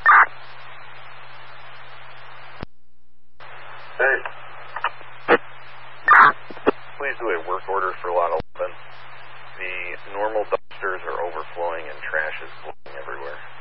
Hey. Please do a work order for lot 11. The normal dumpsters are overflowing and trash is blowing everywhere.